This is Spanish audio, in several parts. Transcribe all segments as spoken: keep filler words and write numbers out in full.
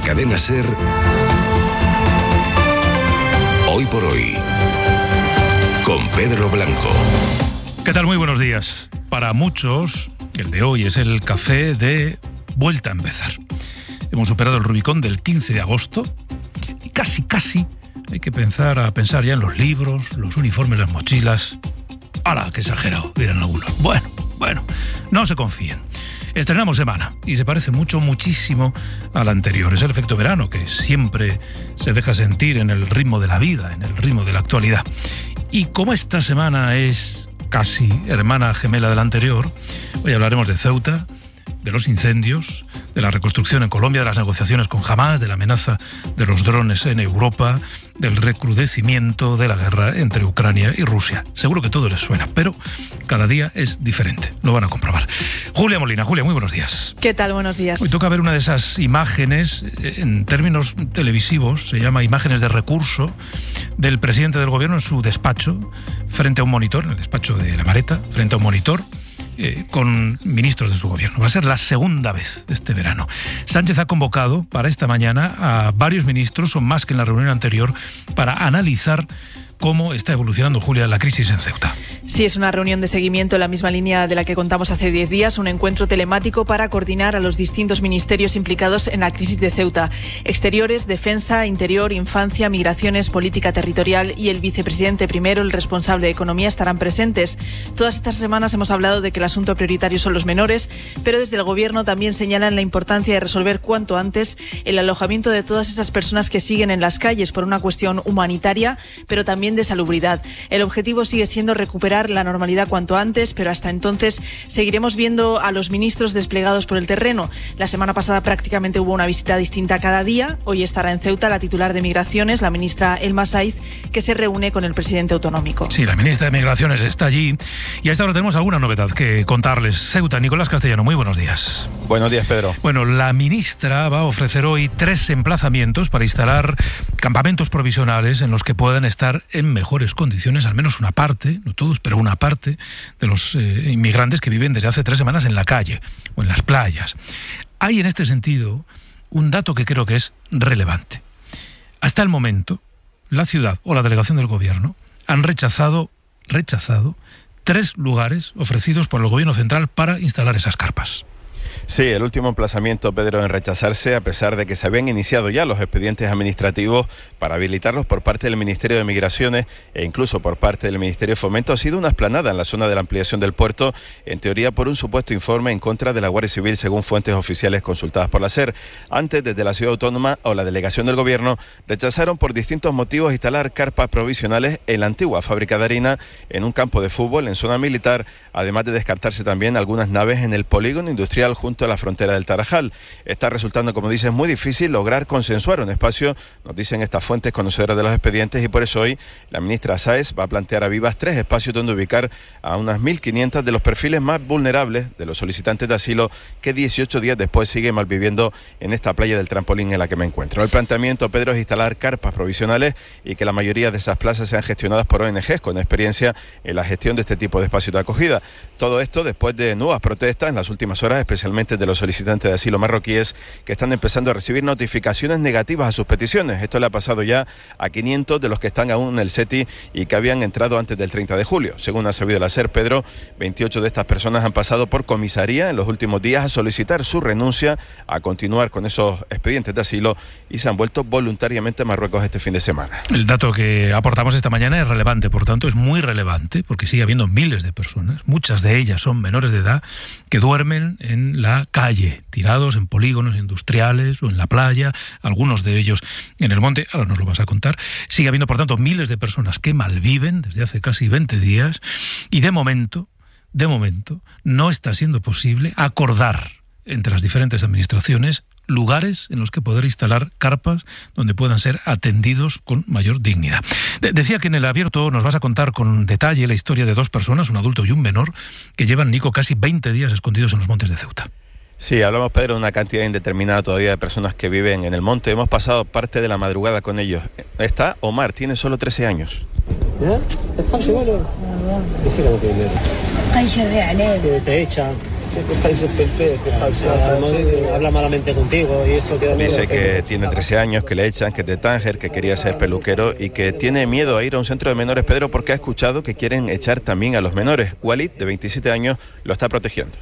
cadena SER, Hoy por Hoy, con Pedro Blanco. ¿Qué tal? Muy buenos días. Para muchos, el de hoy es el café de vuelta a empezar. Hemos superado el Rubicón del quince de agosto y casi, casi hay que pensar a pensar ya en los libros, los uniformes, las mochilas. ¡Hala, qué exagerado!, dirán algunos. Bueno, bueno, no se confíen. Estrenamos semana y se parece mucho, muchísimo a la anterior. Es el efecto verano que siempre se deja sentir en el ritmo de la vida, en el ritmo de la actualidad. Y como esta semana es casi hermana gemela de la anterior, hoy hablaremos de Ceuta, de los incendios, de la reconstrucción en Colombia, de las negociaciones con Hamás, de la amenaza de los drones en Europa, del recrudecimiento de la guerra entre Ucrania y Rusia. Seguro que todo les suena, pero cada día es diferente. Lo van a comprobar. Julia Molina. Julia, muy buenos días. ¿Qué tal? Buenos días. Hoy toca ver una de esas imágenes, en términos televisivos, se llama imágenes de recurso, del presidente del gobierno en su despacho, frente a un monitor, en el despacho de La Mareta, frente a un monitor, Eh, con ministros de su gobierno. Va a ser la segunda vez este verano. Sánchez ha convocado para esta mañana a varios ministros, son más que en la reunión anterior, para analizar cómo está evolucionando, Julia, la crisis en Ceuta. Sí, es una reunión de seguimiento en la misma línea de la que contamos hace diez días, un encuentro telemático para coordinar a los distintos ministerios implicados en la crisis de Ceuta. Exteriores, Defensa, Interior, Infancia, Migraciones, Política Territorial y el vicepresidente primero, el responsable de Economía, estarán presentes. Todas estas semanas hemos hablado de que el asunto prioritario son los menores, pero desde el Gobierno también señalan la importancia de resolver cuanto antes el alojamiento de todas esas personas que siguen en las calles por una cuestión humanitaria, pero también de salubridad. El objetivo sigue siendo recuperar la normalidad cuanto antes, pero hasta entonces seguiremos viendo a los ministros desplegados por el terreno. La semana pasada prácticamente hubo una visita distinta cada día. Hoy estará en Ceuta la titular de Migraciones, la ministra Elma Saiz, que se reúne con el presidente autonómico. Sí, la ministra de Migraciones está allí y a esta hora tenemos alguna novedad que contarles. Ceuta, Nicolás Castellano, muy buenos días. Buenos días, Pedro. Bueno, la ministra va a ofrecer hoy tres emplazamientos para instalar campamentos provisionales en los que puedan estar en mejores condiciones, al menos una parte, no todos, pero una parte de los eh, inmigrantes que viven desde hace tres semanas en la calle o en las playas. Hay en este sentido un dato que creo que es relevante. Hasta el momento, la ciudad o la delegación del gobierno han rechazado, rechazado tres lugares ofrecidos por el gobierno central para instalar esas carpas. Sí, el último emplazamiento, Pedro, en rechazarse, a pesar de que se habían iniciado ya los expedientes administrativos para habilitarlos por parte del Ministerio de Migraciones e incluso por parte del Ministerio de Fomento, ha sido una explanada en la zona de la ampliación del puerto, en teoría por un supuesto informe en contra de la Guardia Civil, según fuentes oficiales consultadas por la SER. Antes, desde la Ciudad Autónoma o la delegación del Gobierno, rechazaron por distintos motivos instalar carpas provisionales en la antigua fábrica de harina, en un campo de fútbol, en zona militar, además de descartarse también algunas naves en el polígono industrial junto a la frontera del Tarajal. Está resultando, como dices, muy difícil lograr consensuar un espacio, nos dicen estas fuentes conocedoras de los expedientes, y por eso hoy la ministra Sáez va a plantear a Vivas tres espacios donde ubicar a unas mil quinientos de los perfiles más vulnerables de los solicitantes de asilo que dieciocho días después siguen malviviendo en esta playa del Trampolín en la que me encuentro. El planteamiento, Pedro, es instalar carpas provisionales y que la mayoría de esas plazas sean gestionadas por O N Ges con experiencia en la gestión de este tipo de espacios de acogida. Todo esto después de nuevas protestas en las últimas horas, especialmente de los solicitantes de asilo marroquíes que están empezando a recibir notificaciones negativas a sus peticiones. Esto le ha pasado ya a quinientos de los que están aún en el SETI y que habían entrado antes del treinta de julio. Según ha sabido la SER, Pedro, veintiocho de estas personas han pasado por comisaría en los últimos días a solicitar su renuncia a continuar con esos expedientes de asilo y se han vuelto voluntariamente a Marruecos este fin de semana. El dato que aportamos esta mañana es relevante, por tanto es muy relevante, porque sigue habiendo miles de personas, muchas de ellas son menores de edad, que duermen en la calle, tirados en polígonos industriales o en la playa, algunos de ellos en el monte, ahora nos lo vas a contar. Sigue habiendo, por tanto, miles de personas que malviven desde hace casi veinte días y de momento, de momento, no está siendo posible acordar entre las diferentes administraciones lugares en los que poder instalar carpas donde puedan ser atendidos con mayor dignidad. De- decía que en el abierto nos vas a contar con detalle la historia de dos personas, un adulto y un menor, que llevan, Nico, casi veinte días escondidos en los montes de Ceuta. Sí, hablamos, Pedro, de una cantidad indeterminada todavía de personas que viven en el monte. Hemos pasado parte de la madrugada con ellos. Está Omar, tiene solo trece años. te echan. Habla malamente contigo y eso queda. Dice que tiene trece años, que le echan, que es de Tánger, que quería ser peluquero y que tiene miedo a ir a un centro de menores, Pedro, porque ha escuchado que quieren echar también a los menores. Walid, de veintisiete años, lo está protegiendo.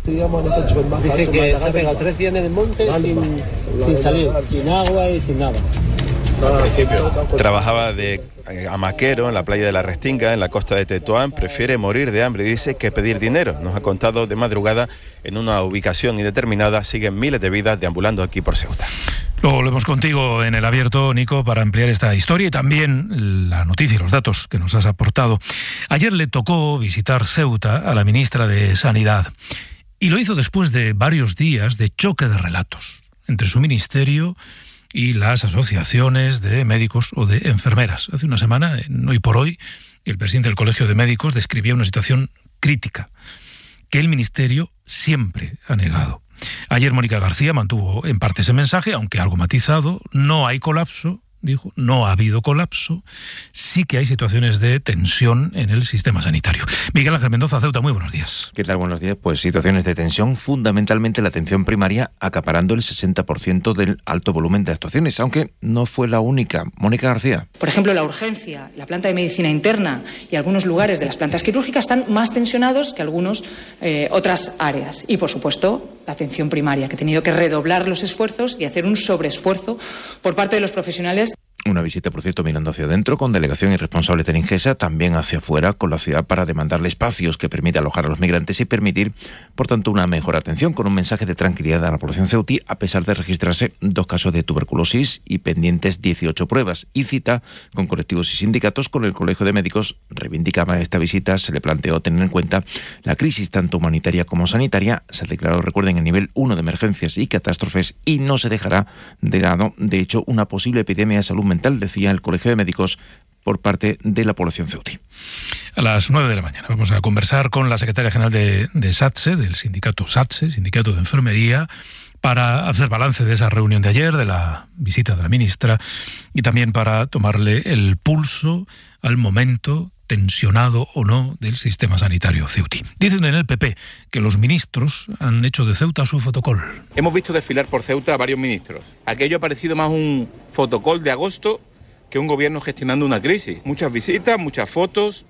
Dice que se ha pegado tres días en el monte sin, sin salir, sin agua y sin nada. Al principio. Trabajaba de hamaquero en la playa de la Restinga, en la costa de Tetuán. Prefiere morir de hambre, dice, que pedir dinero. Nos ha contado de madrugada en una ubicación indeterminada. Siguen miles de vidas deambulando aquí por Ceuta. Luego volvemos contigo en el abierto, Nico, para ampliar esta historia y también la noticia y los datos que nos has aportado. Ayer le tocó visitar Ceuta a la ministra de Sanidad y lo hizo después de varios días de choque de relatos entre su ministerio y las asociaciones de médicos o de enfermeras. Hace una semana, en Hoy por Hoy, el presidente del Colegio de Médicos describía una situación crítica que el ministerio siempre ha negado. Ayer Mónica García mantuvo en parte ese mensaje, aunque algo matizado. No hay colapso, dijo, no ha habido colapso, sí que hay situaciones de tensión en el sistema sanitario. Miguel Ángel Mendoza, Ceuta, muy buenos días. ¿Qué tal? Buenos días. Pues situaciones de tensión, fundamentalmente la atención primaria, acaparando el sesenta por ciento del alto volumen de actuaciones, aunque no fue la única. Mónica García. Por ejemplo, la urgencia, la planta de medicina interna y algunos lugares de las plantas quirúrgicas están más tensionados que algunas eh, otras áreas. Y, por supuesto, la atención primaria, que ha tenido que redoblar los esfuerzos y hacer un sobreesfuerzo por parte de los profesionales. Una visita, por cierto, mirando hacia adentro, con delegación y responsables de la Ingesa, también hacia afuera, con la ciudad, para demandarle espacios que permitan alojar a los migrantes y permitir, por tanto, una mejor atención, con un mensaje de tranquilidad a la población ceutí, a pesar de registrarse dos casos de tuberculosis y pendientes dieciocho pruebas. Y cita con colectivos y sindicatos. Con el Colegio de Médicos reivindicaba esta visita, se le planteó tener en cuenta la crisis tanto humanitaria como sanitaria. Se ha declarado, recuerden, el nivel uno de emergencias y catástrofes y no se dejará de lado, de hecho, una posible epidemia de salud mental, decía el Colegio de Médicos, por parte de la población ceutí. A las nueve de la mañana vamos a conversar con la secretaria general de, de SATSE, del sindicato SATSE, Sindicato de Enfermería, para hacer balance de esa reunión de ayer, de la visita de la ministra, y también para tomarle el pulso al momento, tensionado o no, del sistema sanitario ceutí. Dicen en el P P que los ministros han hecho de Ceuta su fotocol. Hemos visto desfilar por Ceuta a varios ministros. Aquello ha parecido más un fotocol de agosto que un gobierno gestionando una crisis. Muchas visitas, muchas fotos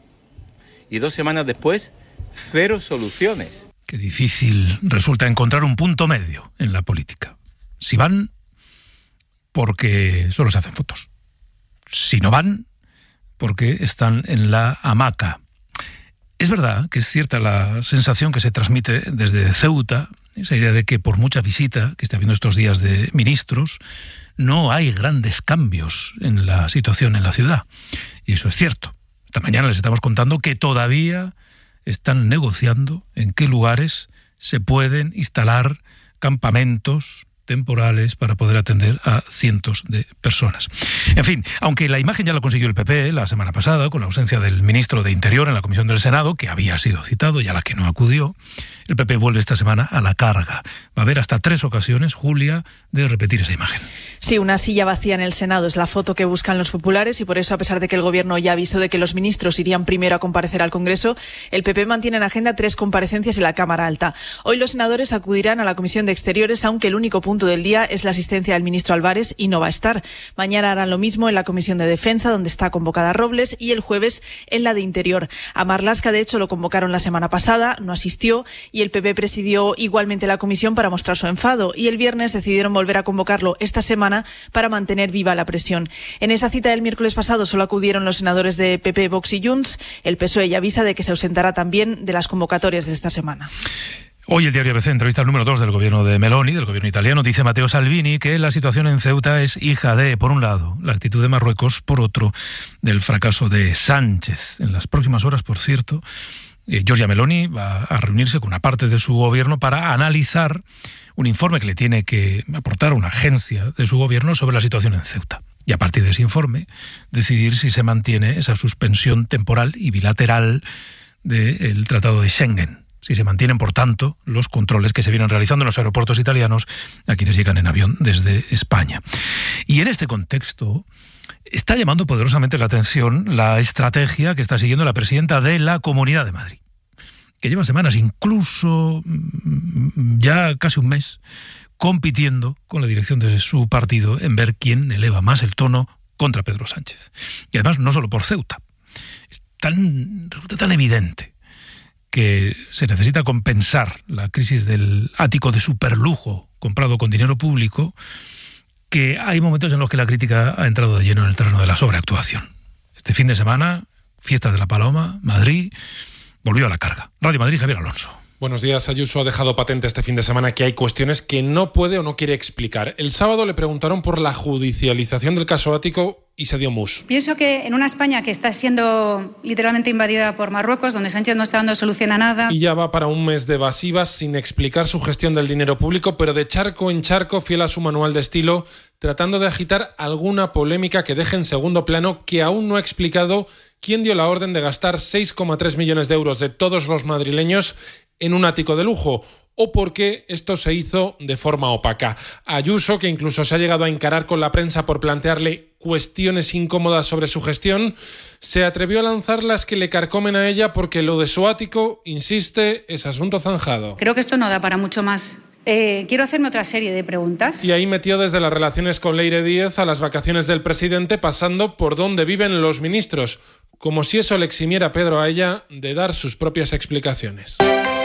y dos semanas después, cero soluciones. Qué difícil resulta encontrar un punto medio en la política. Si van, porque solo se hacen fotos. Si no van, porque están en la hamaca. Es verdad que es cierta la sensación que se transmite desde Ceuta, esa idea de que por mucha visita que está habiendo estos días de ministros, no hay grandes cambios en la situación en la ciudad. Y eso es cierto. Esta mañana les estamos contando que todavía están negociando en qué lugares se pueden instalar campamentos temporales para poder atender a cientos de personas. En fin, aunque la imagen ya la consiguió el P P la semana pasada, con la ausencia del ministro de Interior en la comisión del Senado, que había sido citado y a la que no acudió, el P P vuelve esta semana a la carga. Va a haber hasta tres ocasiones, Julia, de repetir esa imagen. Sí, una silla vacía en el Senado es la foto que buscan los populares y por eso, a pesar de que el Gobierno ya avisó de que los ministros irían primero a comparecer al Congreso, el P P mantiene en agenda tres comparecencias en la Cámara Alta. Hoy los senadores acudirán a la Comisión de Exteriores, aunque el único punto del día es la asistencia del ministro Álvarez y no va a estar. Mañana harán lo mismo en la Comisión de Defensa, donde está convocada Robles, y el jueves en la de Interior. A Marlaska, de hecho, lo convocaron la semana pasada, no asistió, y el P P presidió igualmente la comisión para mostrar su enfado, y el viernes decidieron volver a convocarlo esta semana para mantener viva la presión. En esa cita del miércoles pasado solo acudieron los senadores de P P, Vox y Junts. El P S O E ya avisa de que se ausentará también de las convocatorias de esta semana. Hoy el diario A B C entrevista al número dos del gobierno de Meloni, del gobierno italiano. Dice Matteo Salvini que la situación en Ceuta es hija de, por un lado, la actitud de Marruecos, por otro, del fracaso de Sánchez. En las próximas horas, por cierto, eh, Giorgia Meloni va a reunirse con una parte de su gobierno para analizar un informe que le tiene que aportar una agencia de su gobierno sobre la situación en Ceuta. Y a partir de ese informe, decidir si se mantiene esa suspensión temporal y bilateral del Tratado de Schengen. Si se mantienen, por tanto, los controles que se vienen realizando en los aeropuertos italianos a quienes llegan en avión desde España. Y en este contexto está llamando poderosamente la atención la estrategia que está siguiendo la presidenta de la Comunidad de Madrid. que lleva semanas, incluso ya casi un mes, compitiendo con la dirección de su partido en ver quién eleva más el tono contra Pedro Sánchez. Y además no solo por Ceuta. Es tan, resulta tan evidente que se necesita compensar la crisis del ático de superlujo comprado con dinero público, que hay momentos en los que la crítica ha entrado de lleno en el terreno de la sobreactuación. Este fin de semana, fiesta de la Paloma, Madrid volvió a la carga. Radio Madrid, Javier Alonso. Buenos días. Ayuso ha dejado patente este fin de semana que hay cuestiones que no puede o no quiere explicar. El sábado le preguntaron por la judicialización del caso ático y se dio mus. Pienso que en una España que está siendo literalmente invadida por Marruecos, donde Sánchez no está dando solución a nada. Y ya va para un mes de evasivas sin explicar su gestión del dinero público, pero de charco en charco, fiel a su manual de estilo, tratando de agitar alguna polémica que deje en segundo plano, que aún no ha explicado quién dio la orden de gastar seis coma tres millones de euros de todos los madrileños en un ático de lujo, o por qué esto se hizo de forma opaca. Ayuso, que incluso se ha llegado a encarar con la prensa por plantearle cuestiones incómodas sobre su gestión, se atrevió a lanzar las que le carcomen a ella porque lo de su ático, insiste, es asunto zanjado. Creo que esto no da para mucho más. Eh, quiero hacerme otra serie de preguntas. Y ahí metió desde las relaciones con Leire Díez a las vacaciones del presidente, pasando por dónde viven los ministros, como si eso le eximiera a Pedro a ella de dar sus propias explicaciones.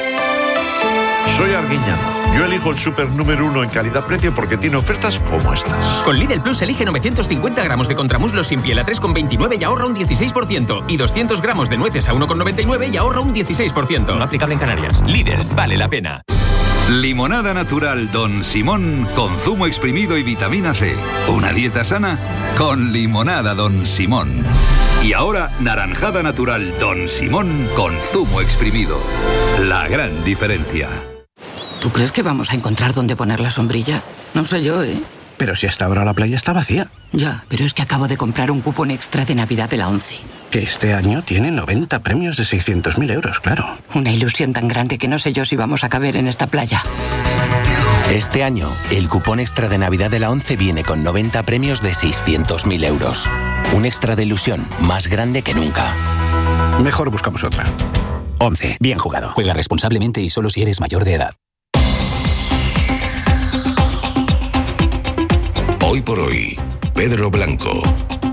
Soy Arguiñano. Yo elijo el súper número uno en calidad-precio porque tiene ofertas como estas. Con Lidl Plus elige novecientos cincuenta gramos de contramuslos sin piel a tres con veintinueve y ahorra un dieciséis por ciento. Y doscientos gramos de nueces a uno con noventa y nueve y ahorra un dieciséis por ciento. No aplicable en Canarias. Lidl, vale la pena. Limonada natural Don Simón con zumo exprimido y vitamina C. Una dieta sana con limonada Don Simón. Y ahora naranjada natural Don Simón con zumo exprimido. La gran diferencia. ¿Tú crees que vamos a encontrar dónde poner la sombrilla? No sé yo, ¿eh? Pero si hasta ahora la playa está vacía. Ya, pero es que acabo de comprar un cupón extra de Navidad de la ONCE. Que este año tiene noventa premios de seiscientos mil euros, claro. Una ilusión tan grande que no sé yo si vamos a caber en esta playa. Este año, el cupón extra de Navidad de la ONCE viene con noventa premios de seiscientos mil euros. Un extra de ilusión más grande que nunca. Mejor buscamos otra. ONCE. Bien jugado. Juega responsablemente y solo si eres mayor de edad. Hoy por hoy, Pedro Blanco.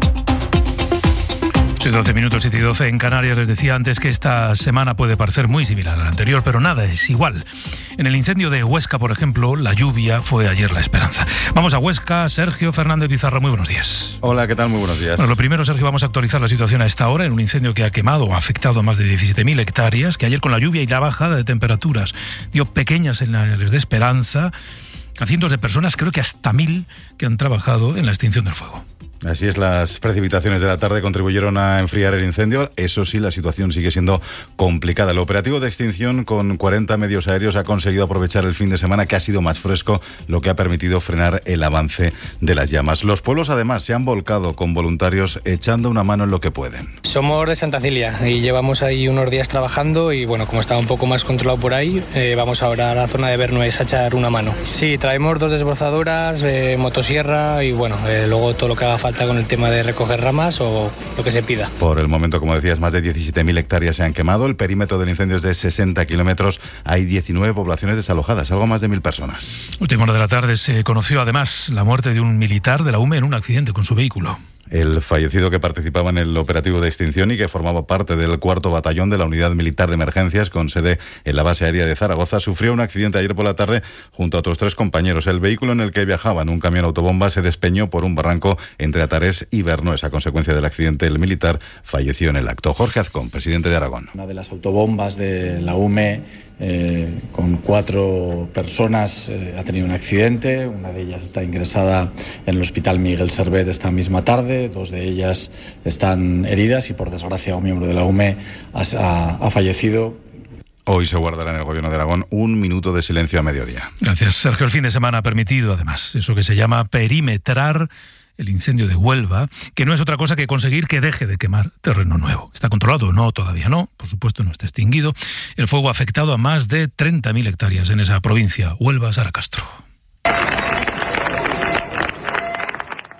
Sí, doce minutos, siete y doce en Canarias. Les decía antes que esta semana puede parecer muy similar a la anterior, pero nada es igual. En el incendio de Huesca, por ejemplo, la lluvia fue ayer la esperanza. Vamos a Huesca. Sergio Fernández Pizarro, muy buenos días. Hola, ¿qué tal? Muy buenos días. Bueno, lo primero, Sergio, vamos a actualizar la situación a esta hora en un incendio que ha quemado o ha afectado a más de diecisiete mil hectáreas, que ayer con la lluvia y la bajada de temperaturas dio pequeñas señales de esperanza a cientos de personas, creo que hasta mil, que han trabajado en la extinción del fuego. Así es, las precipitaciones de la tarde contribuyeron a enfriar el incendio. Eso sí, la situación sigue siendo complicada. El operativo de extinción con cuarenta medios aéreos ha conseguido aprovechar el fin de semana, que ha sido más fresco, lo que ha permitido frenar el avance de las llamas. Los pueblos, además, se han volcado con voluntarios echando una mano en lo que pueden. Somos de Santa Cilia y llevamos ahí unos días trabajando y, bueno, como está un poco más controlado por ahí, eh, vamos ahora a la zona de Bernués a echar una mano. Sí, traemos dos desbrozadoras, eh, motosierra y, bueno, eh, luego todo lo que haga falta con el tema de recoger ramas o lo que se pida. Por el momento, como decías, más de diecisiete mil hectáreas se han quemado. El perímetro del incendio es de sesenta kilómetros. Hay diecinueve poblaciones desalojadas, algo más de mil personas. Última hora de la tarde se conoció además la muerte de un militar de la U M E en un accidente con su vehículo. El fallecido, que participaba en el operativo de extinción y que formaba parte del cuarto batallón de la Unidad Militar de Emergencias con sede en la base aérea de Zaragoza, sufrió un accidente ayer por la tarde junto a otros tres compañeros. El vehículo en el que viajaban, un camión autobomba, se despeñó por un barranco entre Atarés y Bernués. A consecuencia del accidente, el militar falleció en el acto. Jorge Azcón, presidente de Aragón. Una de las autobombas de la U M E eh, con cuatro personas eh, ha tenido un accidente. Una de ellas está ingresada en el Hospital Miguel Servet esta misma tarde. Dos de ellas están heridas y, por desgracia, un miembro de la U M E ha, ha fallecido. Hoy se guardará en el Gobierno de Aragón un minuto de silencio a mediodía. Gracias, Sergio. El fin de semana ha permitido, además, eso que se llama perimetrar el incendio de Huelva, que no es otra cosa que conseguir que deje de quemar terreno nuevo. ¿Está controlado? No, todavía no. Por supuesto, no está extinguido. El fuego ha afectado a más de treinta mil hectáreas en esa provincia. Huelva, Sara Castro.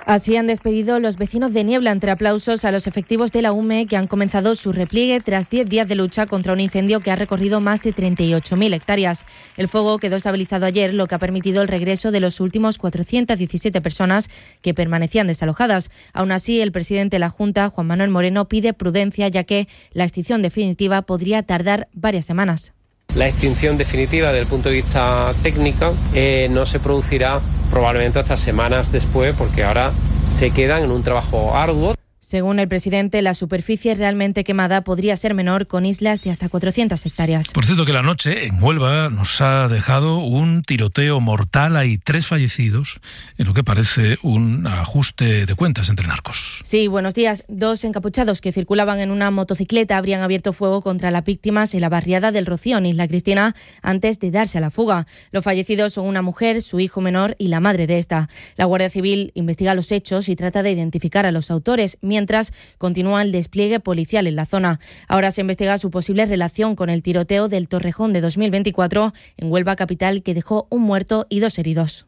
Así han despedido los vecinos de Niebla entre aplausos a los efectivos de la U M E que han comenzado su repliegue tras diez días de lucha contra un incendio que ha recorrido más de treinta y ocho mil hectáreas. El fuego quedó estabilizado ayer, lo que ha permitido el regreso de los últimos cuatrocientas diecisiete personas que permanecían desalojadas. Aún así, el presidente de la Junta, Juan Manuel Moreno, pide prudencia, ya que la extinción definitiva podría tardar varias semanas. La extinción definitiva desde el punto de vista técnico eh, no se producirá probablemente hasta semanas después, porque ahora se quedan en un trabajo arduo. Según el presidente, la superficie realmente quemada podría ser menor, con islas de hasta cuatrocientas hectáreas. Por cierto, que la noche en Huelva nos ha dejado un tiroteo mortal. Hay tres fallecidos en lo que parece un ajuste de cuentas entre narcos. Sí, buenos días. Dos encapuchados que circulaban en una motocicleta habrían abierto fuego contra las víctimas en la barriada del Rocío, en Isla Cristina, antes de darse a la fuga. Los fallecidos son una mujer, su hijo menor y la madre de esta. La Guardia Civil investiga los hechos y trata de identificar a los autores, mientras continúa el despliegue policial en la zona. Ahora se investiga su posible relación con el tiroteo del Torrejón de dos mil veinticuatro en Huelva capital, que dejó un muerto y dos heridos.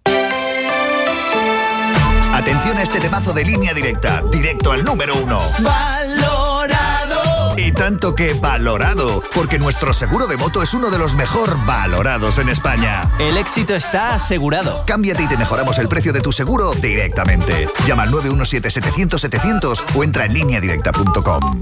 Atención a este temazo de Línea Directa, directo al número uno. ¡Valorado! Y tanto que valorado, porque nuestro seguro de moto es uno de los mejor valorados en España. El éxito está asegurado. Cámbiate y te mejoramos el precio de tu seguro directamente. Llama al nueve uno siete, setecientos, setecientos o entra en línea directa punto com.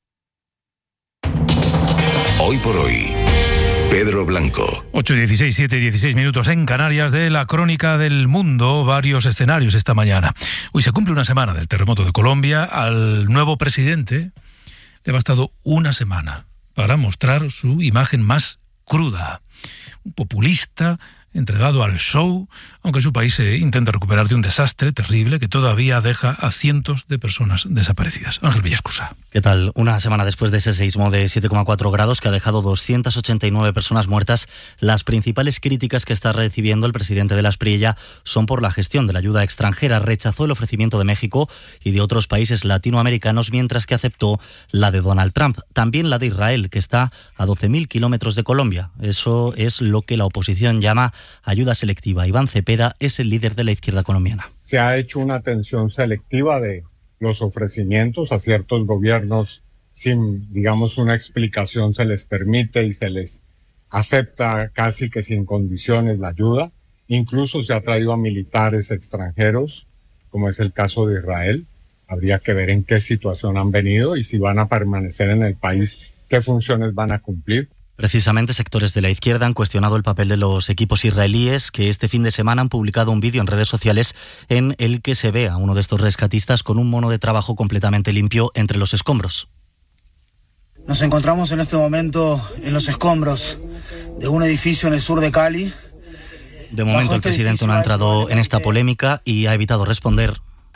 Hoy por hoy, Pedro Blanco. ocho y dieciséis, siete y dieciséis minutos en Canarias de la crónica del mundo. Varios escenarios esta mañana. Hoy se cumple una semana del terremoto de Colombia. Al nuevo presidente le ha bastado una semana para mostrar su imagen más cruda. Un populista entregado al show, aunque su país se intenta recuperar de un desastre terrible que todavía deja a cientos de personas desaparecidas. Ángel Villascusa. ¿Qué tal? Una semana después de ese seísmo de siete coma cuatro grados que ha dejado doscientas ochenta y nueve personas muertas, las principales críticas que está recibiendo el presidente de la Espriella son por la gestión de la ayuda extranjera. Rechazó el ofrecimiento de México y de otros países latinoamericanos, mientras que aceptó la de Donald Trump. También la de Israel, que está a doce mil kilómetros de Colombia. Eso es lo que la oposición llama ayuda selectiva. Iván Cepeda es el líder de la izquierda colombiana. Se ha hecho una atención selectiva de los ofrecimientos a ciertos gobiernos sin, digamos, una explicación, se les permite y se les acepta casi que sin condiciones la ayuda. Incluso se ha traído a militares extranjeros, como es el caso de Israel. Habría que ver en qué situación han venido y si van a permanecer en el país, qué funciones van a cumplir. Precisamente, sectores de la izquierda han cuestionado el papel de los equipos israelíes, que este fin de semana han publicado un vídeo en redes sociales en el que se ve a uno de estos rescatistas con un mono de trabajo completamente limpio entre los escombros. Nos encontramos en este momento en los escombros de un edificio en el sur de Cali. De momento el presidente no ha entrado en esta polémica y ha evitado responder.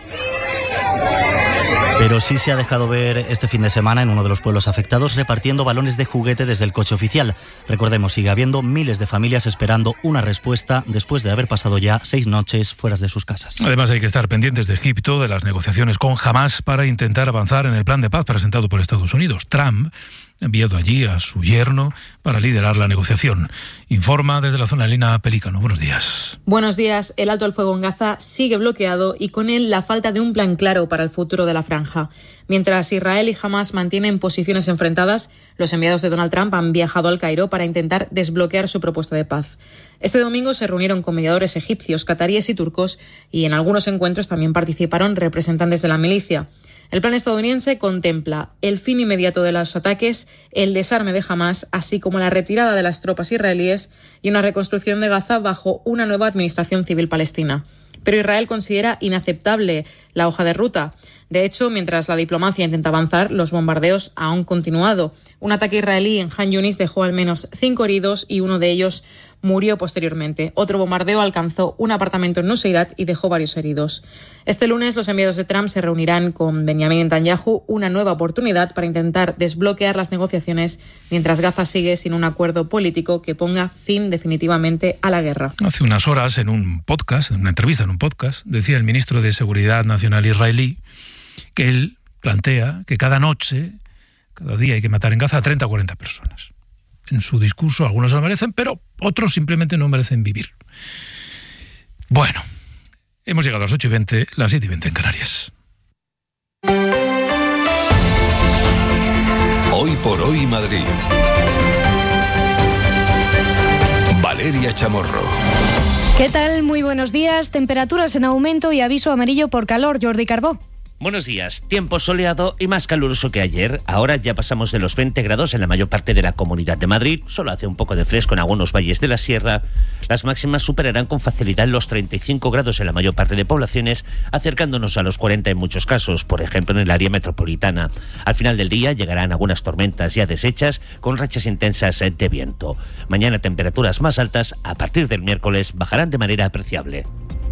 Pero sí se ha dejado ver este fin de semana en uno de los pueblos afectados repartiendo balones de juguete desde el coche oficial. Recordemos, sigue habiendo miles de familias esperando una respuesta después de haber pasado ya seis noches fuera de sus casas. Además, hay que estar pendientes de Egipto, de las negociaciones con Hamás para intentar avanzar en el plan de paz presentado por Estados Unidos. Trump ha enviado allí a su yerno para liderar la negociación. Informa desde la zona Elena Pelícano. Buenos días. Buenos días. El alto al fuego en Gaza sigue bloqueado y con él la falta de un plan claro para el futuro de la franja. Mientras Israel y Hamás mantienen posiciones enfrentadas, los enviados de Donald Trump han viajado al Cairo para intentar desbloquear su propuesta de paz. Este domingo se reunieron con mediadores egipcios, cataríes y turcos, y en algunos encuentros también participaron representantes de la milicia. El plan estadounidense contempla el fin inmediato de los ataques, el desarme de Hamás, así como la retirada de las tropas israelíes y una reconstrucción de Gaza bajo una nueva administración civil palestina. Pero Israel considera inaceptable la hoja de ruta. De hecho, mientras la diplomacia intenta avanzar, los bombardeos han continuado. Un ataque israelí en Han Yunis dejó al menos cinco heridos y uno de ellos murió posteriormente. Otro bombardeo alcanzó un apartamento en Nuseirat y dejó varios heridos. Este lunes los enviados de Trump se reunirán con Benjamin Netanyahu, una nueva oportunidad para intentar desbloquear las negociaciones mientras Gaza sigue sin un acuerdo político que ponga fin definitivamente a la guerra. Hace unas horas, en un podcast, en una entrevista en un podcast, decía el ministro de Seguridad Nacional israelí que él plantea que cada noche, cada día hay que matar en Gaza a treinta o cuarenta personas. En su discurso algunos lo merecen, pero otros simplemente no merecen vivir. Bueno, Hemos llegado a las ocho y veinte, las siete y veinte en Canarias. Hoy por hoy Madrid. Valeria Chamorro. ¿Qué tal? Muy buenos días. Temperaturas en aumento y aviso amarillo por calor. Jordi Carbó. Buenos días. Tiempo soleado y más caluroso que ayer. Ahora ya pasamos de los veinte grados en la mayor parte de la Comunidad de Madrid. Solo hace un poco de fresco en algunos valles de la sierra. Las máximas superarán con facilidad los treinta y cinco grados en la mayor parte de poblaciones, acercándonos a los cuarenta en muchos casos, por ejemplo en el área metropolitana. Al final del día llegarán algunas tormentas ya deshechas con rachas intensas de viento. Mañana temperaturas más altas. A partir del miércoles bajarán de manera apreciable.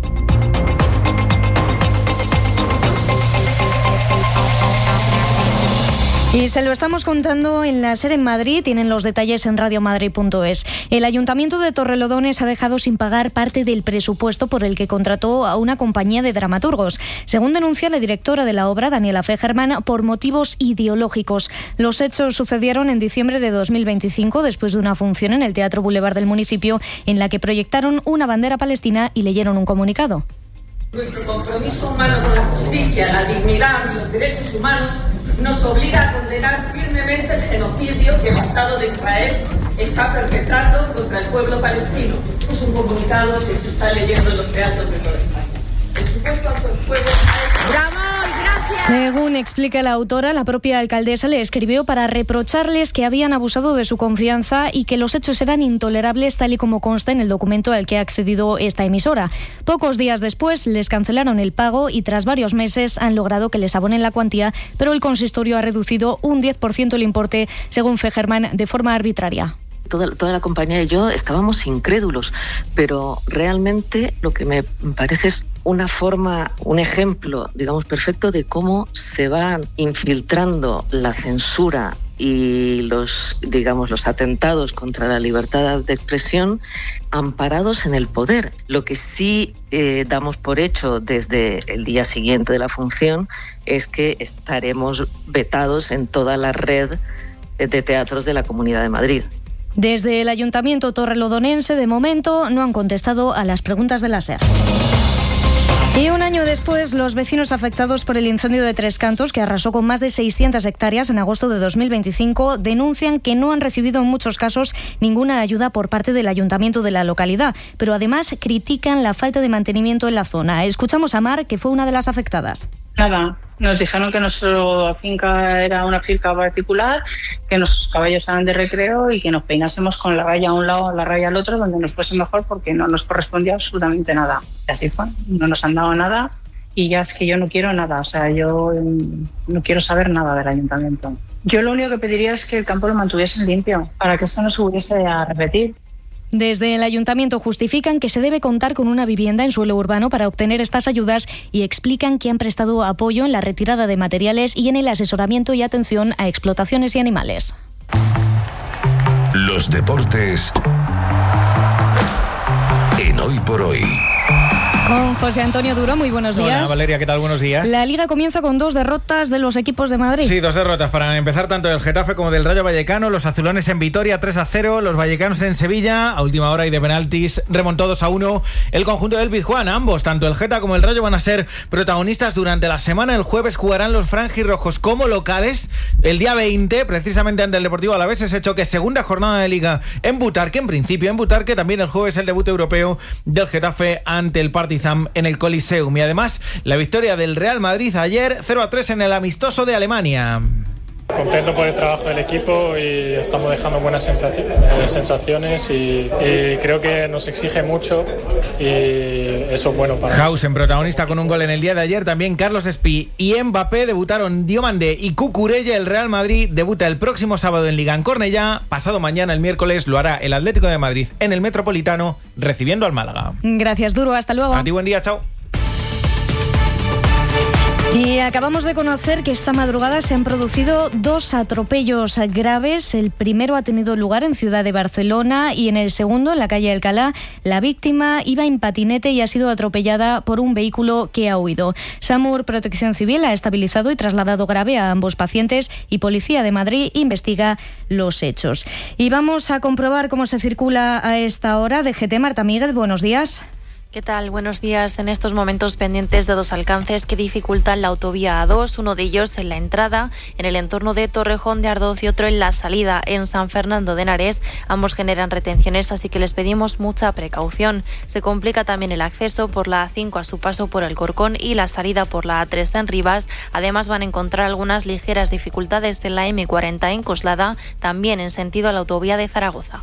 Y se lo estamos contando en la SER en Madrid, tienen los detalles en radiomadrid punto es. El Ayuntamiento de Torrelodones ha dejado sin pagar parte del presupuesto por el que contrató a una compañía de dramaturgos. Según denuncia la directora de la obra, Daniela Fegerman, por motivos ideológicos. Los hechos sucedieron en diciembre de dos mil veinticinco, después de una función en el Teatro Boulevard del municipio, en la que proyectaron una bandera palestina y leyeron un comunicado. Nuestro compromiso humano con la justicia, la dignidad y los derechos humanos nos obliga a condenar firmemente el genocidio que el Estado de Israel está perpetrando contra el pueblo palestino. Esto es un comunicado que se está leyendo en los teatros de toda España. El supuesto alto el fuego... ¡Bravo y gracias! Según explica la autora, la propia alcaldesa le escribió para reprocharles que habían abusado de su confianza y que los hechos eran intolerables, tal y como consta en el documento al que ha accedido esta emisora. Pocos días después les cancelaron el pago y tras varios meses han logrado que les abonen la cuantía, pero el consistorio ha reducido un diez por ciento el importe, según Fegerman, de forma arbitraria. Toda, toda la compañía y yo estábamos incrédulos, pero realmente lo que me parece es una forma, un ejemplo, digamos, perfecto de cómo se van infiltrando la censura y los, digamos, los atentados contra la libertad de expresión amparados en el poder. Lo que sí eh, damos por hecho desde el día siguiente de la función es que estaremos vetados en toda la red de teatros de la Comunidad de Madrid. Desde el Ayuntamiento torrelodonense, de momento, no han contestado a las preguntas de la SER. Y un año después, los vecinos afectados por el incendio de Tres Cantos, que arrasó con más de seiscientas hectáreas en agosto de dos mil veinticinco, denuncian que no han recibido en muchos casos ninguna ayuda por parte del ayuntamiento de la localidad, pero además critican la falta de mantenimiento en la zona. Escuchamos a Mar, que fue una de las afectadas. Nada, nos dijeron que nuestra finca era una finca particular, que nuestros caballos eran de recreo y que nos peinásemos con la raya a un lado, la raya al otro, donde nos fuese mejor, porque no nos correspondía absolutamente nada. Y así fue, no nos han dado nada y ya es que yo no quiero nada, o sea, yo no quiero saber nada del ayuntamiento. Yo lo único que pediría es que el campo lo mantuviesen limpio, para que esto no se volviese a repetir. Desde el Ayuntamiento justifican que se debe contar con una vivienda en suelo urbano para obtener estas ayudas y explican que han prestado apoyo en la retirada de materiales y en el asesoramiento y atención a explotaciones y animales. Los deportes en Hoy por Hoy. Con José Antonio Duro, muy buenos días. Hola Valeria, ¿qué tal? Buenos días. La Liga comienza con dos derrotas de los equipos de Madrid. Sí, dos derrotas para empezar, tanto del Getafe como del Rayo Vallecano. Los azulones en Vitoria tres a cero, los vallecanos en Sevilla, a última hora y de penaltis, remontó dos a uno el conjunto del Pizjuán. Ambos, tanto el Geta como el Rayo, van a ser protagonistas durante la semana. El jueves jugarán los franjirrojos como locales. El día veinte, precisamente ante el Deportivo Alavés, ese choque, segunda jornada de Liga en Butarque, en principio en Butarque. También el jueves el debut europeo del Getafe ante el Partizan en el Coliseum. Y además la victoria del Real Madrid ayer cero a tres en el amistoso de Alemania. Contento por el trabajo del equipo y estamos dejando buenas sensaciones y, y creo que nos exige mucho y eso es bueno para nosotros. Hausen, protagonista con un gol en el día de ayer. También Carlos Espí y Mbappé debutaron. Diomandé y Cucurella. El Real Madrid debuta el próximo sábado en Liga en Cornellá. Pasado mañana, el miércoles, lo hará el Atlético de Madrid en el Metropolitano, recibiendo al Málaga. Gracias, Duro. Hasta luego. A ti, buen día. Chao. Y acabamos de conocer que esta madrugada se han producido dos atropellos graves. El primero ha tenido lugar en Ciudad de Barcelona y en el segundo, en la calle Alcalá, la víctima iba en patinete y ha sido atropellada por un vehículo que ha huido. SAMUR Protección Civil ha estabilizado y trasladado grave a ambos pacientes y Policía de Madrid investiga los hechos. Y vamos a comprobar cómo se circula a esta hora. D G T, Marta Míguez, buenos días. ¿Qué tal? Buenos días. En estos momentos pendientes de dos alcances que dificultan la autovía A dos, uno de ellos en la entrada, en el entorno de Torrejón de Ardoz, y otro en la salida, en San Fernando de Henares. Ambos generan retenciones, así que les pedimos mucha precaución. Se complica también el acceso por la A cinco a su paso por Alcorcón y la salida por la A tres en Rivas. Además, van a encontrar algunas ligeras dificultades en la eme cuarenta en Coslada, también en sentido a la autovía de Zaragoza.